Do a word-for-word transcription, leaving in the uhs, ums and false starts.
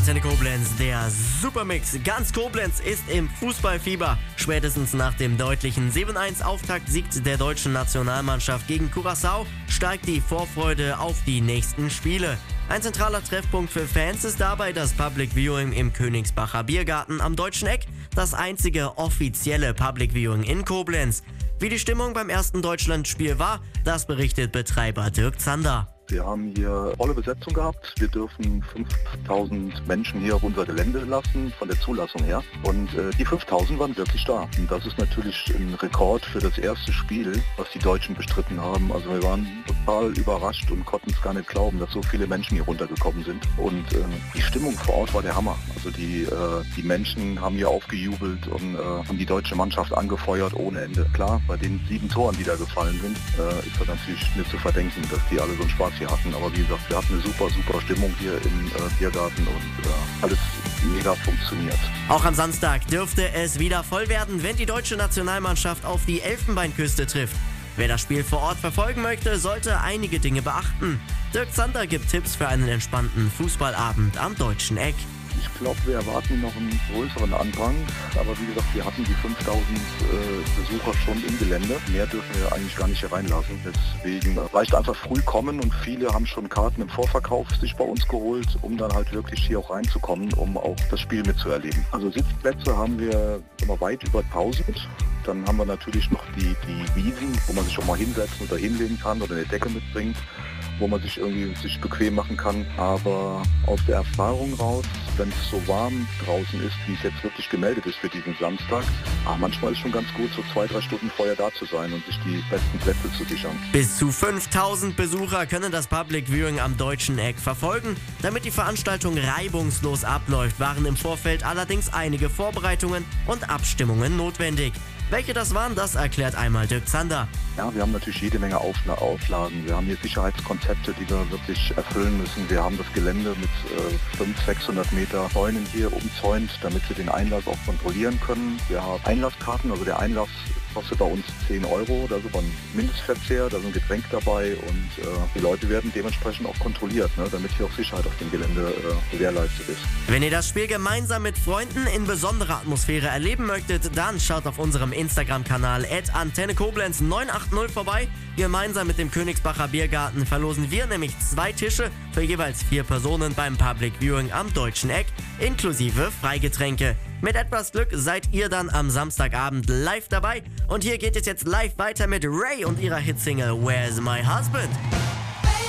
Antenne Koblenz, der Supermix. Ganz Koblenz ist im Fußballfieber. Spätestens nach dem deutlichen sieben eins Auftaktsieg der deutschen Nationalmannschaft gegen Curaçao steigt die Vorfreude auf die nächsten Spiele. Ein zentraler Treffpunkt für Fans ist dabei das Public Viewing im Königsbacher Biergarten am Deutschen Eck, das einzige offizielle Public Viewing in Koblenz. Wie die Stimmung beim ersten Deutschlandspiel war, das berichtet Betreiber Dirk Zander. Wir haben hier volle Besetzung gehabt. Wir dürfen fünftausend Menschen hier auf unser Gelände lassen, von der Zulassung her. Und äh, die fünftausend waren wirklich da. Und das ist natürlich ein Rekord für das erste Spiel, was die Deutschen bestritten haben. Also wir waren total überrascht und konnten es gar nicht glauben, dass so viele Menschen hier runtergekommen sind. Und äh, die Stimmung vor Ort war der Hammer. Also die, äh, die Menschen haben hier aufgejubelt und äh, haben die deutsche Mannschaft angefeuert ohne Ende. Klar, bei den sieben Toren, die da gefallen sind, äh, ist das natürlich nicht zu verdenken, dass die alle so einen Spaß hier hatten. Aber wie gesagt, wir hatten eine super, super Stimmung hier im äh, Biergarten und äh, alles mega funktioniert. Auch am Samstag dürfte es wieder voll werden, wenn die deutsche Nationalmannschaft auf die Elfenbeinküste trifft. Wer das Spiel vor Ort verfolgen möchte, sollte einige Dinge beachten. Dirk Zander gibt Tipps für einen entspannten Fußballabend am Deutschen Eck. Ich glaube, wir erwarten noch einen größeren Andrang, aber wie gesagt, wir hatten die fünftausend äh, Besucher schon im Gelände. Mehr dürfen wir eigentlich gar nicht hier reinlassen. Deswegen reicht einfach früh kommen und viele haben schon Karten im Vorverkauf sich bei uns geholt, um dann halt wirklich hier auch reinzukommen, um auch das Spiel mitzuerleben. Also Sitzplätze haben wir immer weit über tausend. Dann haben wir natürlich noch die, die Wiesen, wo man sich auch mal hinsetzen oder hinlegen kann oder eine Decke mitbringt, wo man sich irgendwie sich bequem machen kann. Aber aus der Erfahrung raus, wenn es so warm draußen ist, wie es jetzt wirklich gemeldet ist für diesen Samstag, ah, manchmal ist schon ganz gut, so zwei, drei Stunden vorher da zu sein und sich die besten Plätze zu sichern. Bis zu fünftausend Besucher können das Public Viewing am Deutschen Eck verfolgen. Damit die Veranstaltung reibungslos abläuft, waren im Vorfeld allerdings einige Vorbereitungen und Abstimmungen notwendig. Welche das waren, das erklärt einmal Dirk Zander. Ja, wir haben natürlich jede Menge Aufla- Auflagen. Wir haben hier Sicherheitskonzepte, die wir wirklich erfüllen müssen. Wir haben das Gelände mit äh, fünfhundert, sechshundert Meter Zäunen hier umzäunt, damit wir den Einlass auch kontrollieren können. Wir haben Einlasskarten, also der Einlass kostet bei uns zehn Euro, da ist aber ein Mindestverzehr, da sind Getränk dabei und äh, die Leute werden dementsprechend auch kontrolliert, ne, damit hier auch Sicherheit auf dem Gelände äh, gewährleistet ist. Wenn ihr das Spiel gemeinsam mit Freunden in besonderer Atmosphäre erleben möchtet, dann schaut auf unserem Instagram-Kanal at Antenne Koblenz neun acht null vorbei. Gemeinsam mit dem Königsbacher Biergarten verlosen wir nämlich zwei Tische für jeweils vier Personen beim Public Viewing am Deutschen Eck, inklusive Freigetränke. Mit etwas Glück seid ihr dann am Samstagabend live dabei. Und hier geht es jetzt live weiter mit Ray und ihrer Hitsingle Where's My Husband?